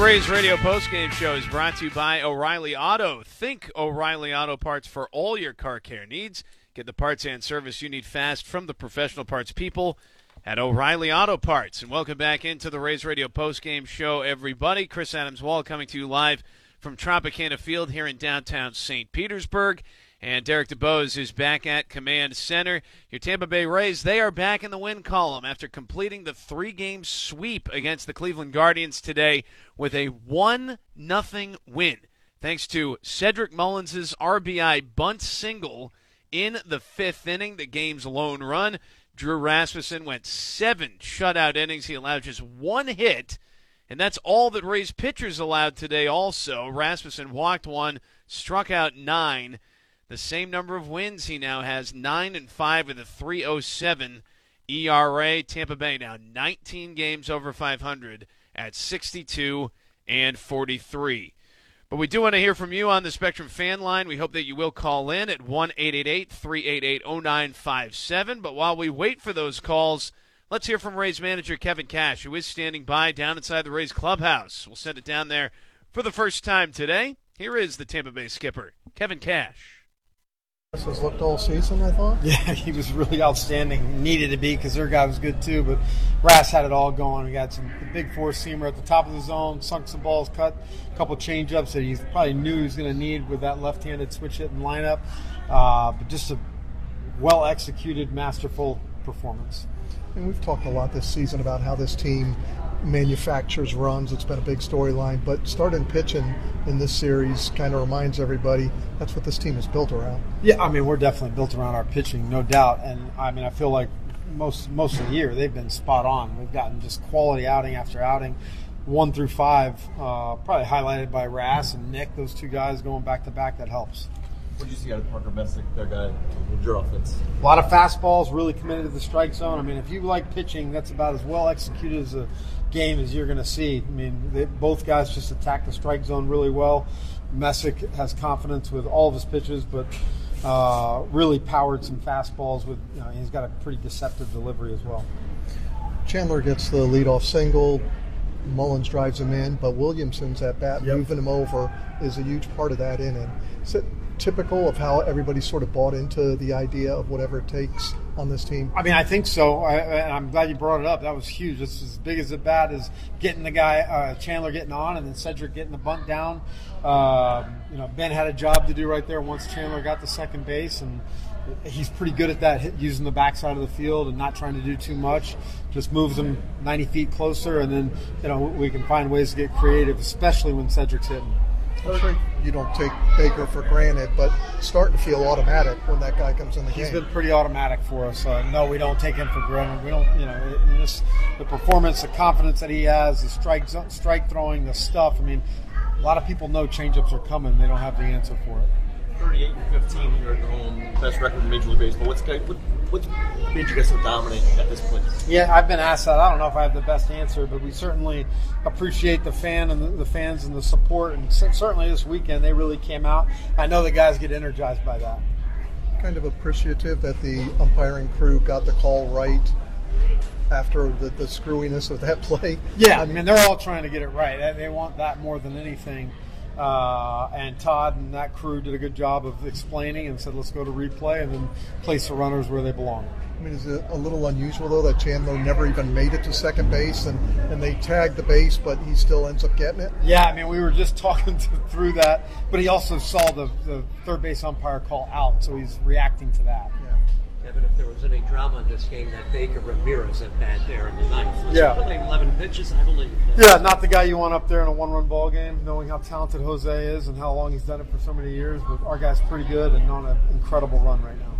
Rays Radio postgame show is brought to you by O'Reilly Auto. Think O'Reilly Auto Parts for all your car care needs. Get the parts and service you need fast from the professional parts people at O'Reilly Auto Parts. And welcome back into the Rays Radio postgame show, everybody. Chris Adams-Wall coming to you live from Tropicana Field here in downtown St. Petersburg. And Derek DeBose is back at Command Center. Your Tampa Bay Rays, they are back in the win column after completing the 3-game sweep against the Cleveland Guardians today with a 1-0 win. Thanks to Cedric Mullins' RBI bunt single in the 5th inning, the game's lone run. Drew Rasmussen went 7 shutout innings. He allowed just 1 hit, and that's all that Rays pitchers allowed today also. Rasmussen walked 1, struck out 9. The same number of wins he now has, 9-5 with a 3.07 ERA. Tampa Bay now 19 games over 500 at 62-43. But we do want to hear from you on the Spectrum fan line. We hope that you will call in at 1-888-388-0957. But while we wait for those calls, let's hear from Rays manager Kevin Cash, who is standing by down inside the Rays clubhouse. We'll send it down there for the first time today. Here is the Tampa Bay skipper, Kevin Cash. Has looked all season, I thought. Yeah, he was really outstanding. Needed to be because their guy was good too. But Ras had it all going. We got some big four-seamer at the top of the zone, sunk some balls, cut a couple change-ups that he probably knew he was going to need with that left-handed switch-hitting lineup. But just a well-executed, masterful performance. And we've talked a lot this season about how this team manufactures runs. It's been a big storyline, but starting pitching in this series kind of reminds everybody that's what this team is built around. Yeah, I mean, we're definitely built around our pitching, no doubt. And I mean, I feel like most of the year they've been spot on. We've gotten just quality outing after outing, 1 through 5, probably highlighted by Ras and Nick. Those two guys going back to back, that helps. What did you see out of Parker Messick, their guy, with your offense? A lot of fastballs, really committed to the strike zone. I mean, if you like pitching, that's about as well executed as a game as you're going to see. I mean, both guys just attack the strike zone really well. Messick has confidence with all of his pitches, but really powered some fastballs with, he's got a pretty deceptive delivery as well. Chandler gets the leadoff single. Mullins drives him in, but Williamson's at bat, moving him over, is a huge part of that inning. Is it typical of how everybody sort of bought into the idea of whatever it takes on this team? I mean, I think so. I'm glad you brought it up. That was huge. This is as big as the bat is getting the guy, Chandler getting on, and then Cedric getting the bunt down. Ben had a job to do right there once Chandler got to second base, and he's pretty good at that, using the backside of the field and not trying to do too much. Just moves him 90 feet closer, and then we can find ways to get creative, especially when Cedric's hitting. I'm sure you don't take Baker for granted, but it's starting to feel automatic when that guy comes in the game. He's been pretty automatic for us. No, we don't take him for granted. We don't, just the performance, the confidence that he has, the strike throwing, the stuff. I mean, a lot of people know changeups are coming. They don't have the answer for it. 38-15 here at home, best record in Major League Baseball. What's made you guys so dominant at this point? Yeah, I've been asked that. I don't know if I have the best answer, but we certainly appreciate the fans and the support, and certainly this weekend they really came out. I know the guys get energized by that. Kind of appreciative that the umpiring crew got the call right after the screwiness of that play. Yeah, I mean, they're all trying to get it right. They want that more than anything. And Todd and that crew did a good job of explaining and said, let's go to replay and then place the runners where they belong. I mean, is it a little unusual, though, that Chandler never even made it to second base and they tagged the base, but he still ends up getting it? Yeah, I mean, we were just talking through that, but he also saw the third base umpire call out, so he's reacting to that. Yeah. Kevin, if there was any drama in this game, that Baker Ramirez at bat there in the ninth. Was Yeah. Only 11 pitches, I believe. Yeah, not the guy you want up there in a one-run ball game, knowing how talented Jose is and how long he's done it for so many years. But our guy's pretty good and on an incredible run right now.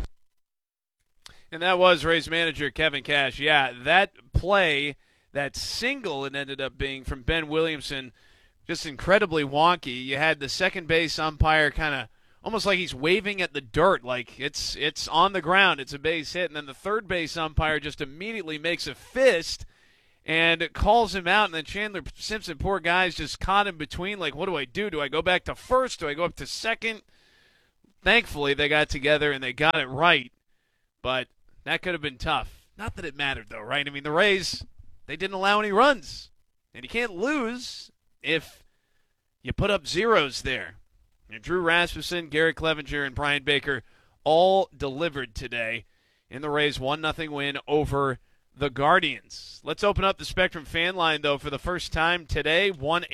And that was Rays manager Kevin Cash. Yeah, that play, that single it ended up being from Ben Williamson, just incredibly wonky. You had the second base umpire kind of almost like he's waving at the dirt, like it's on the ground, it's a base hit, and then the third base umpire just immediately makes a fist and calls him out, and then Chandler Simpson, poor guy's just caught in between, like, what do I do? Do I go back to first? Do I go up to second? Thankfully, they got together and they got it right, but that could have been tough. Not that it mattered, though, right? I mean, the Rays, they didn't allow any runs, and you can't lose if you put up zeros there. And Drew Rasmussen, Gary Clevenger, and Brian Baker all delivered today in the Rays' 1-0 win over the Guardians. Let's open up the Spectrum fan line, though, for the first time today,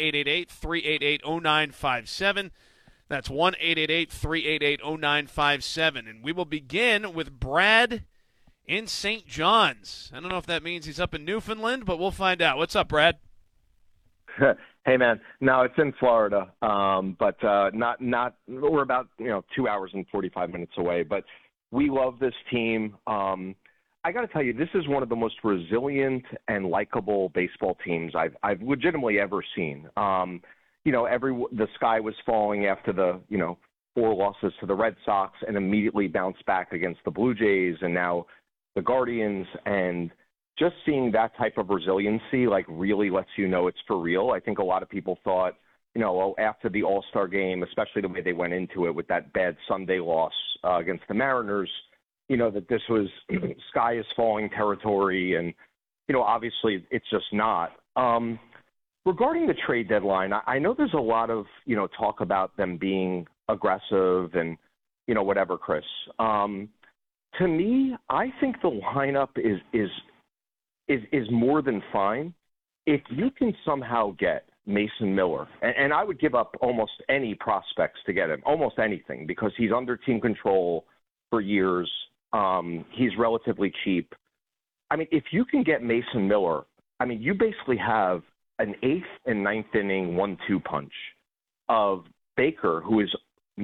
1-888-388-0957. That's 1-888-388-0957. And we will begin with Brad in St. John's. I don't know if that means he's up in Newfoundland, but we'll find out. What's up, Brad? Hey, man. No, it's in Florida, but not. We're about 2 hours and 45 minutes away. But we love this team. I got to tell you, this is one of the most resilient and likable baseball teams I've legitimately ever seen. The sky was falling after the 4 losses to the Red Sox, and immediately bounced back against the Blue Jays, and now the Guardians, and just seeing that type of resiliency, really lets you know it's for real. I think a lot of people thought, after the All-Star game, especially the way they went into it with that bad Sunday loss against the Mariners, that this was sky is falling territory, and, obviously it's just not. Regarding the trade deadline, I know there's a lot of, talk about them being aggressive and, whatever, Chris. To me, I think the lineup is more than fine. If you can somehow get Mason Miller, and I would give up almost any prospects to get him, almost anything, because he's under team control for years. He's relatively cheap. I mean, if you can get Mason Miller, you basically have an 8th and 9th inning 1-2 punch of Baker, who is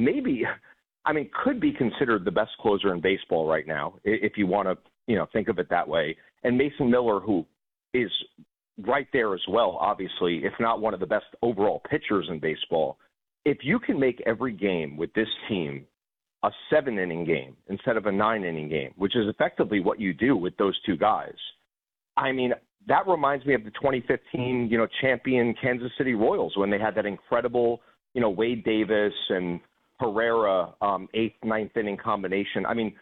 could be considered the best closer in baseball right now, if you want to, think of it that way. And Mason Miller, who is right there as well, obviously, if not one of the best overall pitchers in baseball. If you can make every game with this team a 7-inning game instead of a 9-inning game, which is effectively what you do with those two guys, that reminds me of the 2015, champion Kansas City Royals when they had that incredible, Wade Davis and Herrera 8th, 9th inning combination.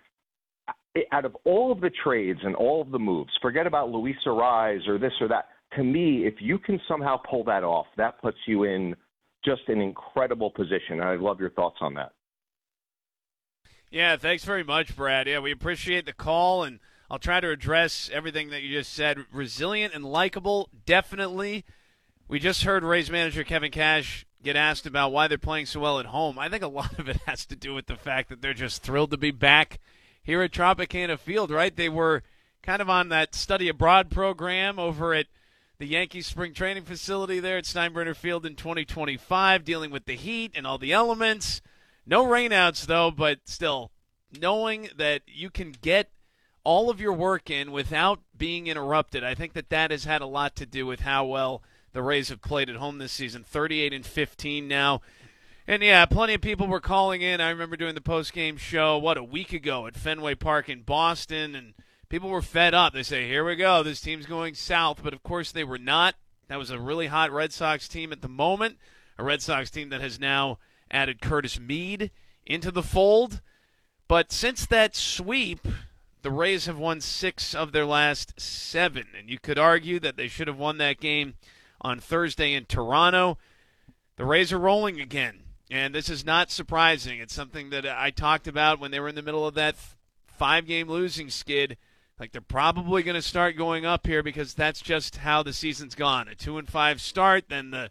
Out of all of the trades and all of the moves, forget about Luis Arraez or this or that. To me, if you can somehow pull that off, that puts you in just an incredible position. And I'd love your thoughts on that. Yeah, thanks very much, Brad. Yeah, we appreciate the call, and I'll try to address everything that you just said. Resilient and likable, definitely. We just heard Rays manager Kevin Cash get asked about why they're playing so well at home. I think a lot of it has to do with the fact that they're just thrilled to be back here at Tropicana Field, right? They were kind of on that study abroad program over at the Yankees spring training facility there at Steinbrenner Field in 2025, dealing with the heat and all the elements. No rainouts, though, but still, knowing that you can get all of your work in without being interrupted, I think that has had a lot to do with how well the Rays have played at home this season, 38-15 now. And, yeah, plenty of people were calling in. I remember doing the post-game show, a week ago at Fenway Park in Boston, and people were fed up. They say, here we go, this team's going south. But, of course, they were not. That was a really hot Red Sox team at the moment, a Red Sox team that has now added Curtis Mead into the fold. But since that sweep, the Rays have won 6 of their last 7. And you could argue that they should have won that game on Thursday in Toronto. The Rays are rolling again. And this is not surprising. It's something that I talked about when they were in the middle of that 5-game losing skid. They're probably going to start going up here because that's just how the season's gone. A 2-5 start, then the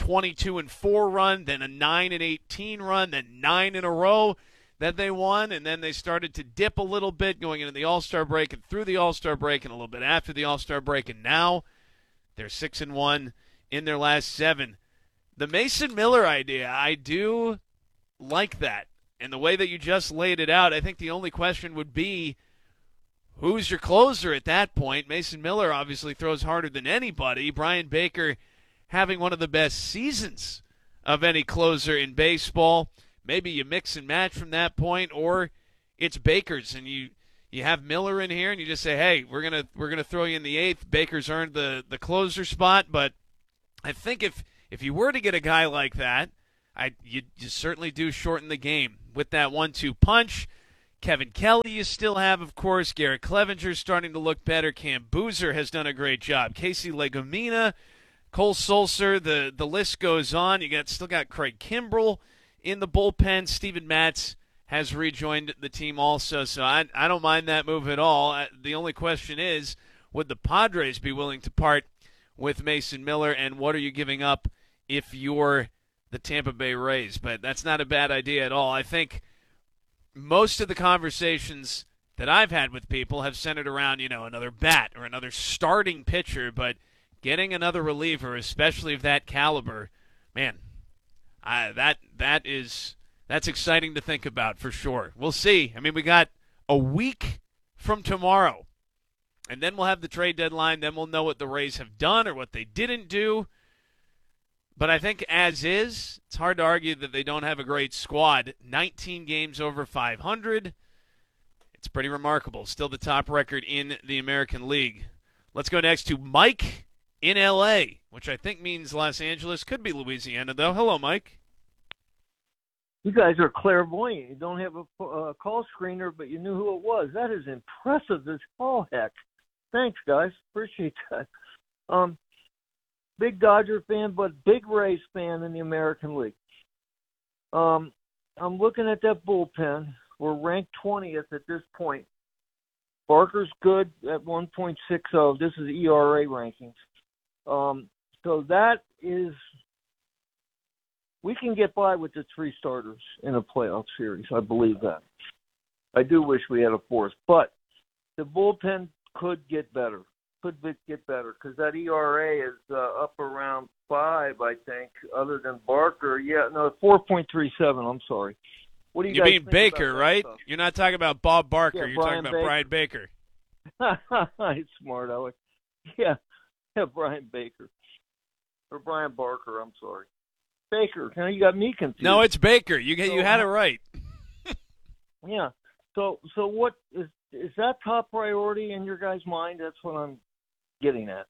22-4 run, then a 9-18 run, then 9 in a row that they won, and then they started to dip a little bit going into the All-Star break and through the All-Star break and a little bit after the All-Star break, and now they're 6-1 in their last 7. The Mason Miller idea, I do like that. And the way that you just laid it out, I think the only question would be, who's your closer at that point? Mason Miller obviously throws harder than anybody. Brian Baker having one of the best seasons of any closer in baseball. Maybe you mix and match from that point, or it's Baker's, and you have Miller in here, and you just say, hey, we're gonna throw you in the 8th. Baker's earned the closer spot, but I think if you were to get a guy like that, you certainly do shorten the game with that 1-2 punch. Kevin Kelly you still have, of course. Garrett Clevenger's starting to look better. Cam Boozer has done a great job. Casey Legumina, Cole Sulser, the list goes on. Still got Craig Kimbrell in the bullpen. Steven Matz has rejoined the team also, so I don't mind that move at all. The only question is, would the Padres be willing to part with Mason Miller, and what are you giving up if you're the Tampa Bay Rays? But that's not a bad idea at all. I think most of the conversations that I've had with people have centered around, another bat or another starting pitcher, but getting another reliever, especially of that caliber, man, that's exciting to think about for sure. We'll see. I mean, we got a week from tomorrow, and then we'll have the trade deadline. Then we'll know what the Rays have done or what they didn't do. But I think as is, it's hard to argue that they don't have a great squad. 19 games over 500. It's pretty remarkable. Still the top record in the American League. Let's go next to Mike in L.A., which I think means Los Angeles. Could be Louisiana, though. Hello, Mike. You guys are clairvoyant. You don't have a call screener, but you knew who it was. That is impressive as all heck. Thanks, guys. Appreciate that. Big Dodger fan, but big Rays fan in the American League. I'm looking at that bullpen. We're ranked 20th at this point. Barker's good at 1.60. This is ERA rankings. So that is, we can get by with the three starters in a playoff series. I believe that. I do wish we had a fourth, but the bullpen could get better. Get better because that ERA is up around 5, I think, other than Barker. Yeah, no, 4.37. I'm sorry. What do you guys mean think Baker, about right? Stuff? You're not talking about Bob Barker. Yeah, You're talking about Brian Baker. He's smart, Alex. Yeah, Brian Baker. Or Brian Barker, I'm sorry. Baker. Now you got me confused. No, it's Baker. You had it right. Yeah. So what is that top priority in your guys' mind? That's what I'm getting at.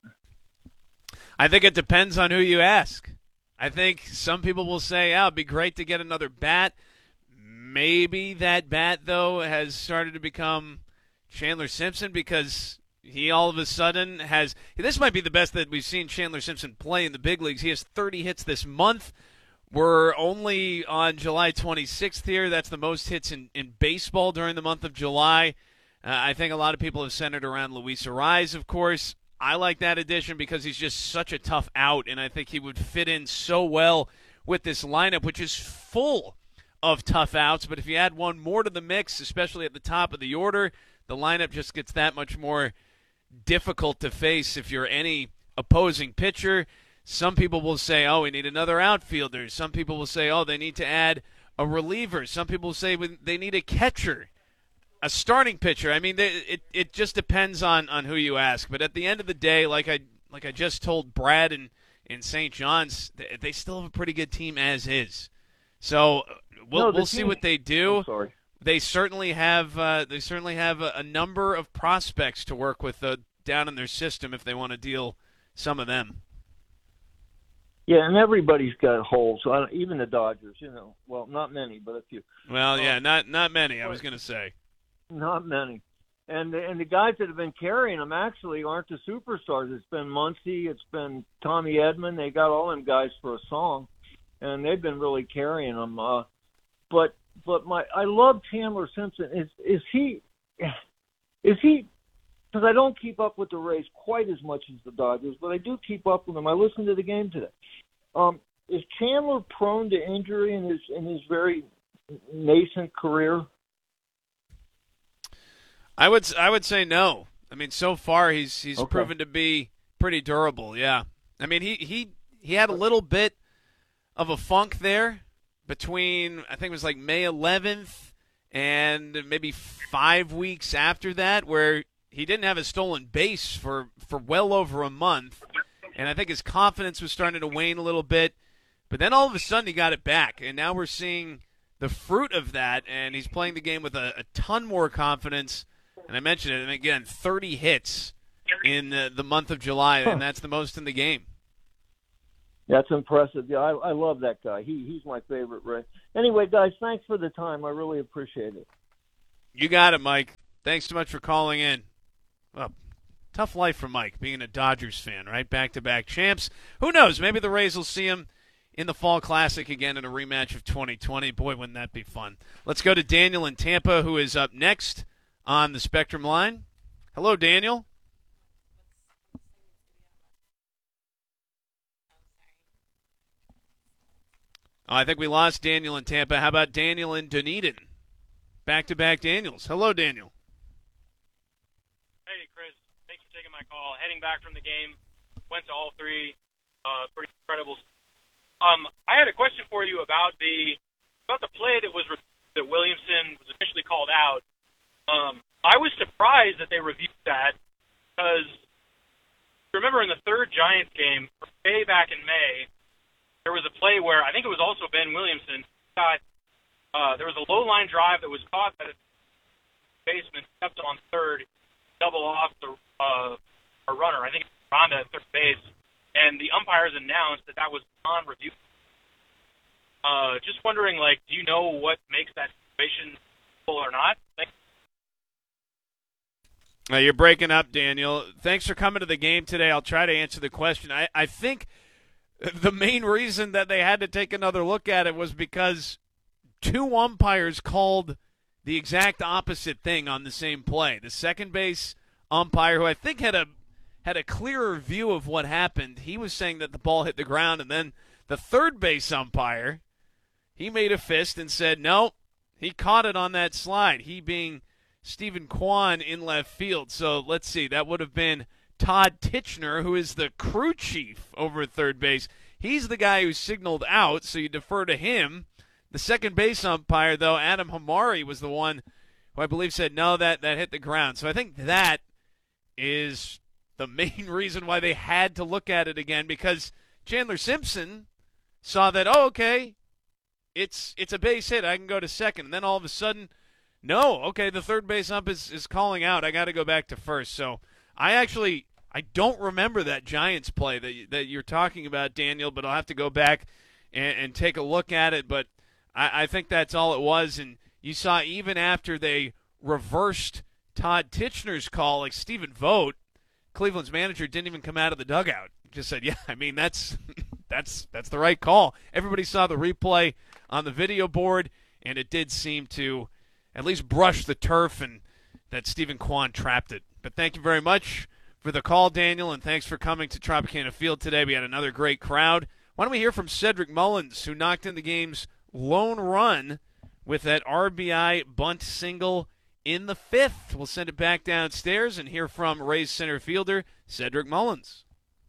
I think it depends on who you ask. I think some people will say, it'd be great to get another bat. Maybe that bat, though, has started to become Chandler Simpson because he all of a sudden has – this might be the best that we've seen Chandler Simpson play in the big leagues. He has 30 hits this month. We're only on July 26th here. That's the most hits in baseball during the month of July. I think a lot of people have centered around Luis Arraez, of course. I like that addition because he's just such a tough out, and I think he would fit in so well with this lineup, which is full of tough outs. But if you add one more to the mix, especially at the top of the order, the lineup just gets that much more difficult to face if you're any opposing pitcher. Some people will say, we need another outfielder. Some people will say, they need to add a reliever. Some people will say they need a catcher. A starting pitcher. I mean, it just depends on who you ask. But at the end of the day, like I just told Brad in St. John's, they still have a pretty good team as is. So we'll see what they do. I'm sorry. They certainly have a number of prospects to work with down in their system if they want to deal some of them. Yeah, and everybody's got holes. Even the Dodgers, Well, not many, but a few. Well, yeah, not many. I was going to say. Not many. And the guys that have been carrying them actually aren't the superstars. It's been Muncy, it's been Tommy Edman. They got all them guys for a song, and they've been really carrying them. But I love Chandler Simpson. Is he? Because I don't keep up with the Rays quite as much as the Dodgers, but I do keep up with them. I listened to the game today. Is Chandler prone to injury in his very nascent career? I would say no. I mean, so far he's Okay. proven to be pretty durable. Yeah. I mean, he had a little bit of a funk there between, I think it was like May 11th and maybe 5 weeks after that, where he didn't have a stolen base for well over a month, and I think his confidence was starting to wane a little bit. But then all of a sudden he got it back, and now we're seeing the fruit of that, and he's playing the game with a ton more confidence. And I mentioned it, and again, 30 hits in the month of July, and that's the most in the game. That's impressive. Yeah, I love that guy. He's my favorite Ray. Anyway, guys, thanks for the time. I really appreciate it. You got it, Mike. Thanks so much for calling in. Well, Tough life for Mike, being a Dodgers fan, right? Back-to-back champs. Who knows? Maybe the Rays will see him in the Fall Classic again in a rematch of 2020. Boy, wouldn't that be fun. Let's go to Daniel in Tampa, who is up next on the Spectrum line. Hello, Daniel. I think we lost Daniel in Tampa. How about Daniel in Dunedin? Back-to-back Daniels. Hello, Daniel. Hey, Chris. Thanks for taking my call. Heading back from the game, went to all three. Pretty incredible. I had a question for you about the play that Williamson was initially called out. I was surprised that they reviewed that because remember in the third Giants game, way back in May, there was a play where I think it was also Ben Williamson got there was a low line drive that was caught by the baseman, stepped on third, double off a runner. I think it was Ronda at third base, and the umpires announced that was non-review. Just wondering, do you know what makes that situation full or not? You're breaking up, Daniel. Thanks for coming to the game today. I'll try to answer the question. I think the main reason that they had to take another look at it was because two umpires called the exact opposite thing on the same play. The second base umpire, who I think had a clearer view of what happened, he was saying that the ball hit the ground, and then the third base umpire, he made a fist and said, no, he caught it on that slide, he being Stephen Kwan in left field. So let's see, that would have been Todd Tichenor, who is the crew chief over at third base. He's the guy who signaled out, so you defer to him. The second base umpire, though, Adam Hamari, was the one who I believe said, no, that hit the ground. So I think that is the main reason why they had to look at it again, because Chandler Simpson saw that, okay, it's a base hit, I can go to second. And then all of a sudden, no, okay, the third base ump is calling out, I got to go back to first. So I don't remember that Giants play that you're talking about, Daniel, but I'll have to go back and take a look at it. But I think that's all it was. And you saw even after they reversed Todd Tichenor's call, like Stephen Vogt, Cleveland's manager, didn't even come out of the dugout. Just said, yeah, I mean, that's the right call. Everybody saw the replay on the video board, and it did seem to at least brush the turf, and that Stephen Kwan trapped it. But thank you very much for the call, Daniel, and thanks for coming to Tropicana Field today. We had another great crowd. Why don't we hear from Cedric Mullins, who knocked in the game's lone run with that RBI bunt single in the fifth. We'll send it back downstairs and hear from Rays center fielder Cedric Mullins.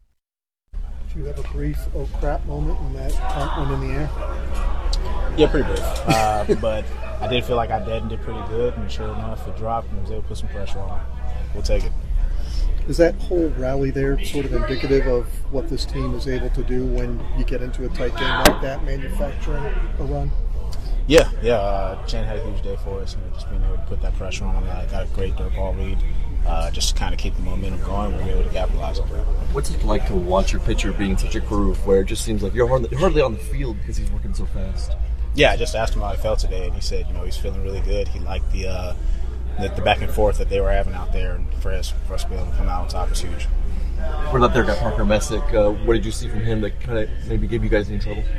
Did you have a brief oh crap moment when that punt went in the air? Yeah, pretty brief. But I did feel like I did pretty good, and sure enough, it dropped and was able to put some pressure on it. We'll take it. Is that whole rally there sort of indicative of what this team is able to do when you get into a tight game like that, manufacturing a run? Yeah. Chan had a huge day for us, and just being able to put that pressure on him. Got a great dirt ball read. Just kind of keep the momentum going. We were able to capitalize on it. What's it like to watch your pitcher being in such a groove where it just seems like you're hardly on the field because he's working so fast? Yeah, I just asked him how he felt today, and he said, he's feeling really good. He liked the back and forth that they were having out there, and for us to be able to come out on top is huge. What about their guy, Parker Messick? What did you see from him that kind of maybe gave you guys any trouble?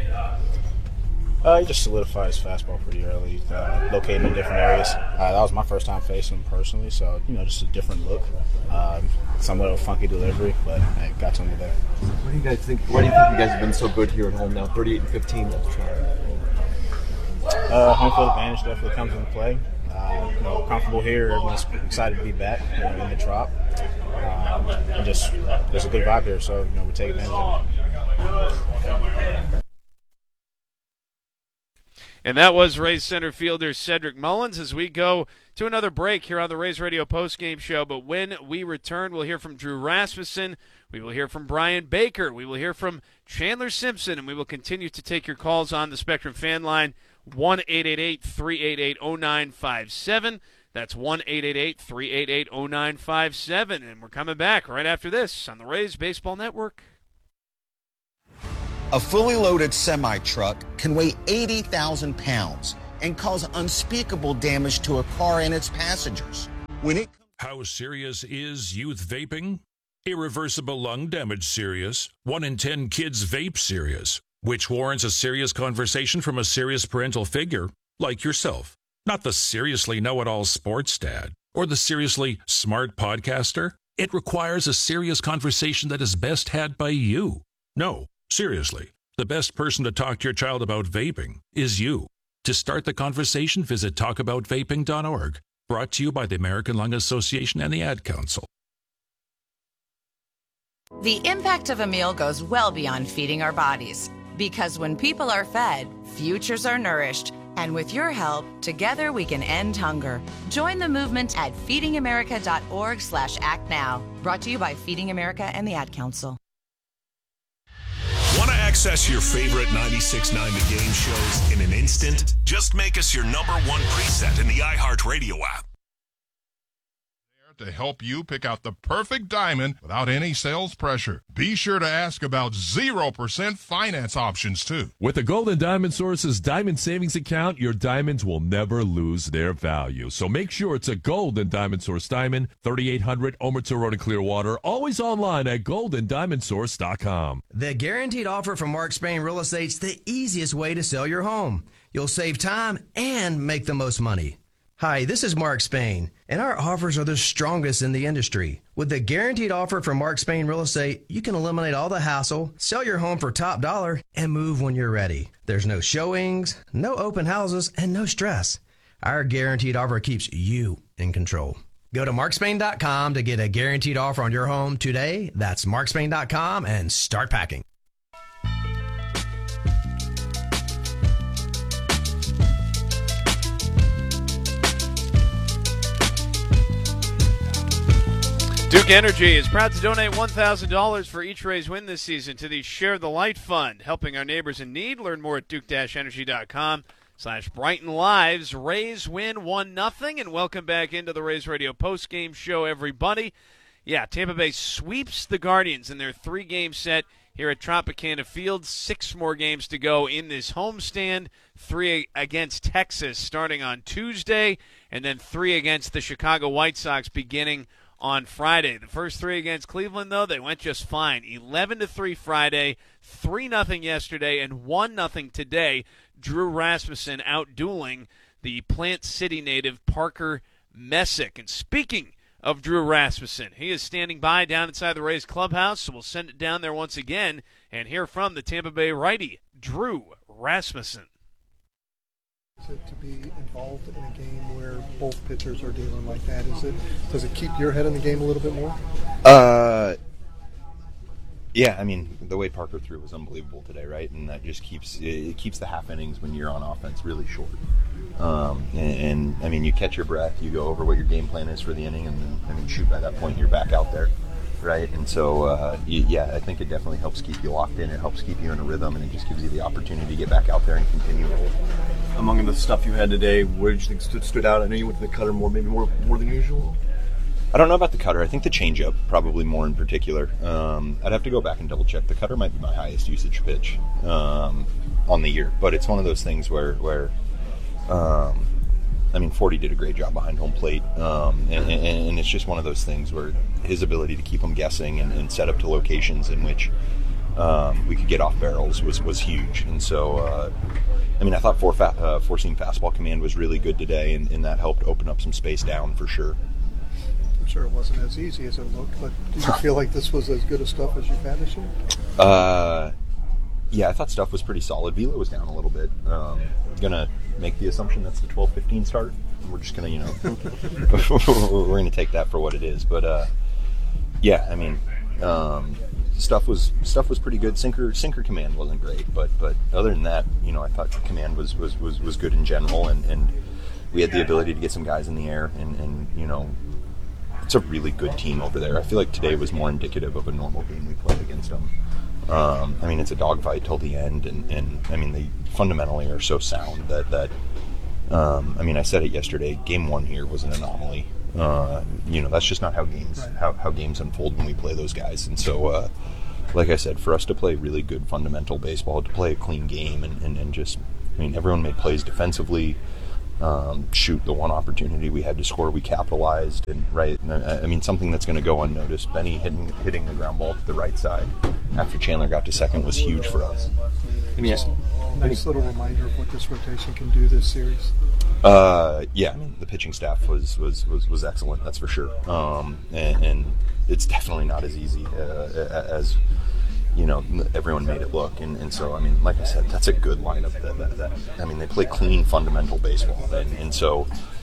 He just solidified his fastball pretty early, located in different areas. That was my first time facing him personally, so, just a different look. Somewhat of a funky delivery, but I got to him today. What do you guys think? Why do you think you guys have been so good here at home now, 38-15 at the Trop? Home field advantage definitely comes into play. Comfortable here. Everyone's excited to be back in the Trop. And just there's a good vibe here, so we take advantage of it. And that was Rays center fielder Cedric Mullins as we go to another break here on the Rays Radio postgame show. But when we return, we'll hear from Drew Rasmussen. We will hear from Brian Baker. We will hear from Chandler Simpson. And we will continue to take your calls on the Spectrum fan line, 1-888-388-0957. That's 1-888-388-0957. And we're coming back right after this on the Rays Baseball Network. A fully loaded semi-truck can weigh 80,000 pounds and cause unspeakable damage to a car and its passengers. When it How serious is youth vaping? Irreversible lung damage serious. 1 in 10 kids vape serious, which warrants a serious conversation from a serious parental figure like yourself. Not the seriously know-it-all sports dad or the seriously smart podcaster. It requires a serious conversation that is best had by you. No, seriously, the best person to talk to your child about vaping is you. To start the conversation, visit talkaboutvaping.org. Brought to you by the American Lung Association and the Ad Council. The impact of a meal goes well beyond feeding our bodies. Because when people are fed, futures are nourished. And with your help, together we can end hunger. Join the movement at feedingamerica.org/actnow. Brought to you by Feeding America and the Ad Council. Want to access your favorite 96.9 The Game shows in an instant? Just make us your number one preset in the iHeartRadio app. To help you pick out the perfect diamond without any sales pressure. Be sure to ask about 0% finance options, too. With the Golden Diamond Source's Diamond Savings Account, your diamonds will never lose their value. So make sure it's a Golden Diamond Source diamond, 3800 Omerta Road in Clearwater, always online at goldendiamondsource.com. The guaranteed offer from Mark Spain Real Estate's the easiest way to sell your home. You'll save time and make the most money. Hi, this is Mark Spain, and our offers are the strongest in the industry. With the guaranteed offer from Mark Spain Real Estate, you can eliminate all the hassle, sell your home for top dollar, and move when you're ready. There's no showings, no open houses, and no stress. Our guaranteed offer keeps you in control. Go to markspain.com to get a guaranteed offer on your home today. That's markspain.com and start packing. Duke Energy is proud to donate $1,000 for each Rays win this season to the Share the Light Fund, helping our neighbors in need. Learn more at duke-energy.com/Brighton Lives. Rays win 1-0, and welcome back into the Rays Radio postgame show, everybody. Yeah, Tampa Bay sweeps the Guardians in their 3-game set here at Tropicana Field. 6 more games to go in this homestand. 3 against Texas starting on Tuesday, and then 3 against the Chicago White Sox beginning on Friday. The first 3 against Cleveland, though, they went just fine. 11-3 Friday, 3-0 yesterday, and 1-0 today. Drew Rasmussen out-dueling the Plant City native Parker Messick. And speaking of Drew Rasmussen, he is standing by down inside the Rays clubhouse, so we'll send it down there once again and hear from the Tampa Bay righty, Drew Rasmussen. Is it to be involved in a game where both pitchers are dealing like that? Does it keep your head in the game a little bit more? Yeah, I mean, the way Parker threw was unbelievable today, right? And that just keeps the half innings when you're on offense really short. And I mean, you catch your breath, you go over what your game plan is for the inning, and then, I mean, shoot, by that point, you're back out there, right? And so, yeah, I think it definitely helps keep you locked in. It helps keep you in a rhythm, and it just gives you the opportunity to get back out there and continue. Among the stuff you had today, what did you think stood out? I know you went to the cutter more than usual. I don't know about the cutter. I think the changeup probably more in particular. I'd have to go back and double check. The cutter might be my highest usage pitch on the year, but it's one of those things where I mean, 40 did a great job behind home plate, and it's just one of those things where his ability to keep them guessing and set up to locations in which we could get off barrels was huge. And so, I mean, I thought four-seam fastball command was really good today, and that helped open up some space down for sure. I'm sure it wasn't as easy as it looked, but do you feel like this was as good a stuff as you've had this year? Yeah, I thought stuff was pretty solid. Vila was down a little bit. Gonna make the assumption that's the 12-15 start. We're just gonna, we're gonna take that for what it is. But yeah, I mean, stuff was pretty good. Sinker command wasn't great, but other than that, I thought command was good in general, and we had the ability to get some guys in the air, and it's a really good team over there. I feel like today was more indicative of a normal game we played against them. I mean, it's a dogfight till the end, and I mean, they fundamentally are so sound that I mean, I said it yesterday, game 1 here was an anomaly. That's just not how games unfold when we play those guys. And so, like I said, for us to play really good fundamental baseball, to play a clean game, and just, I mean, everyone made plays defensively. shoot, the one opportunity we had to score, we capitalized, and I mean, something that's going to go unnoticed. Benny hitting the ground ball to the right side after Chandler got to second was huge for us. Just nice little reminder of what this rotation can do this series. Yeah, I mean, the pitching staff was excellent, that's for sure. And it's definitely not as easy as everyone made it look. And so, I mean, like I said, that's a good lineup. I mean, they play clean, fundamental baseball. And so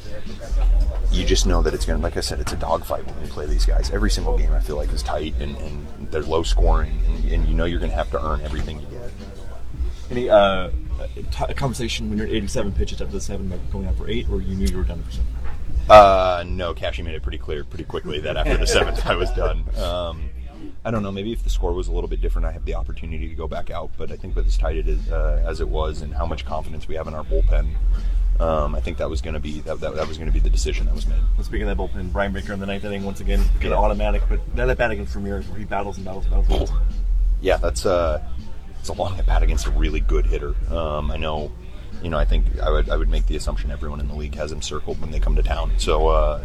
you just know that it's going to, like I said, it's a dogfight when we play these guys. Every single game I feel like is tight and they're low scoring. And you're going to have to earn everything you get. Any conversation when you're at 87 pitches after the 7 about going out for 8, or you knew you were done for 7? No, Cashy made it pretty clear pretty quickly that after the 7th I was done. I don't know, maybe if the score was a little bit different I have the opportunity to go back out, but I think with as tight as it was and how much confidence we have in our bullpen, I think that was going to be that was going to be the decision that was made. Well, speaking of that bullpen, Brian Baker in the 9th inning once again, get an automatic, but that at bat against Ramirez where he battles and battles and battles. Yeah, it's a long at bat against a really good hitter. I know, I think I would make the assumption everyone in the league has him circled when they come to town. So,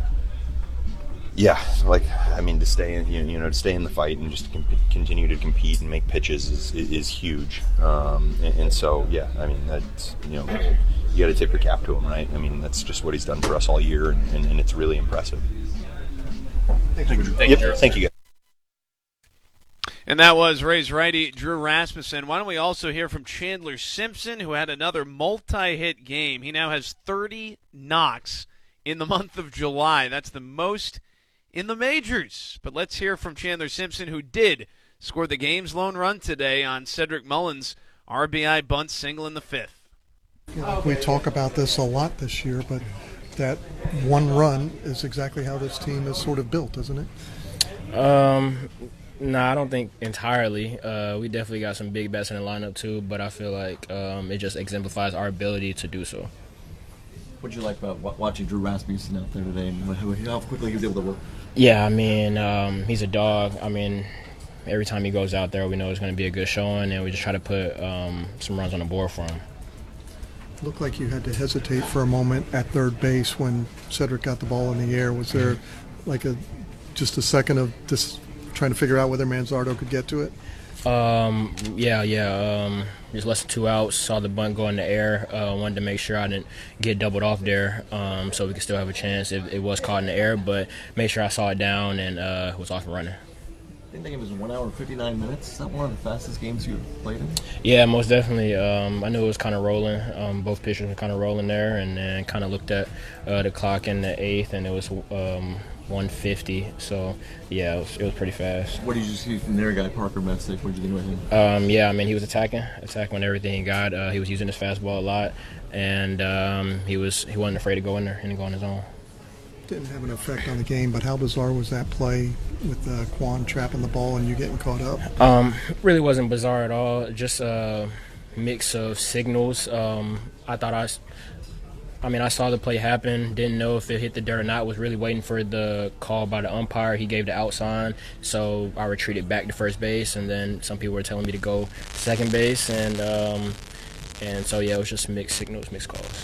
yeah, to stay in the fight and just continue to compete and make pitches is huge. And so, yeah, I mean, that's, you got to tip your cap to him, right? I mean, that's just what he's done for us all year, and it's really impressive. Thank you. Thank you, guys. And that was Rays righty Drew Rasmussen. Why don't we also hear from Chandler Simpson, who had another multi-hit game. He now has 30 knocks in the month of July. That's the most in the majors. But let's hear from Chandler Simpson, who did score the game's lone run today on Cedric Mullins' RBI bunt single in the 5th. We talk about this a lot this year, but that one run is exactly how this team is sort of built, isn't it? No, I don't think entirely. We definitely got some big bats in the lineup too, but I feel like it just exemplifies our ability to do so. What did you like about watching Drew Rasmussen out there today and how quickly he was able to work? Yeah, I mean, he's a dog. I mean, every time he goes out there, we know it's going to be a good showing, and we just try to put some runs on the board for him. Looked like you had to hesitate for a moment at third base when Cedric got the ball in the air. Was there just a second of this trying to figure out whether Manzardo could get to it? Yeah. Just less than 2 outs, saw the bunt go in the air. Wanted to make sure I didn't get doubled off there, so we could still have a chance if it was caught in the air, but make sure I saw it down and was off and running. I think it was 1 hour and 59 minutes. Is that one of the fastest games you've played in? Yeah, most definitely. I knew it was kind of rolling. Both pitchers were kind of rolling there, and then kind of looked at the clock in the 8th, and it was 150. So, yeah, it was pretty fast. What did you see from their guy, Parker Messick? What did you think about him? Yeah, I mean, he was attacking on everything he got. He was using his fastball a lot, and he wasn't afraid to go in there and go on his own. Didn't have an effect on the game, but how bizarre was that play with Quan trapping the ball and you getting caught up? Really wasn't bizarre at all. Just a mix of signals. I saw the play happen, didn't know if it hit the dirt or not, was really waiting for the call by the umpire. He gave the out sign, so I retreated back to first base, and then some people were telling me to go to second base, and so, yeah, it was just mixed signals, mixed calls.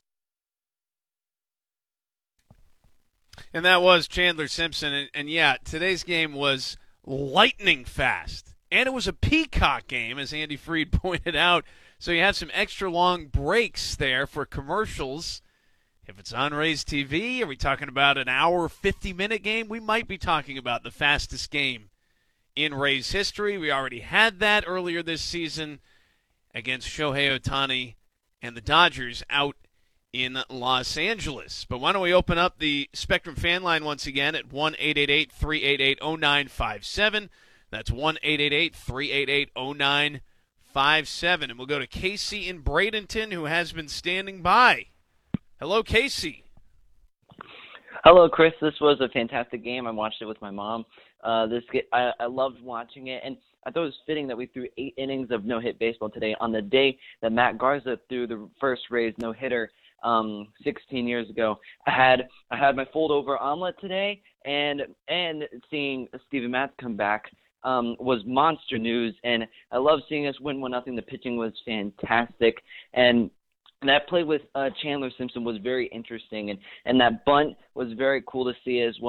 And that was Chandler Simpson. And yeah, today's game was lightning fast. And it was a peacock game, as Andy Freed pointed out. So you have some extra long breaks there for commercials. If it's on Rays TV, are we talking about an hour, 50-minute game? We might be talking about the fastest game in Rays history. We already had that earlier this season against Shohei Ohtani and the Dodgers out in Los Angeles. But why don't we open up the Spectrum fan line once again at 1-888-388-0957. That's 1-888-388-0957. And we'll go to Casey in Bradenton, who has been standing by. Hello, Casey. Hello, Chris. This was a fantastic game. I watched it with my mom. I loved watching it, and I thought it was fitting that we threw 8 innings of no-hit baseball today on the day that Matt Garza threw the first Rays no-hitter 16 years ago. I had my fold-over omelet today, and seeing Steven Matz come back was monster news, and I love seeing us win 1-0. The pitching was fantastic, and that play with Chandler Simpson was very interesting, and that bunt was very cool to see as well.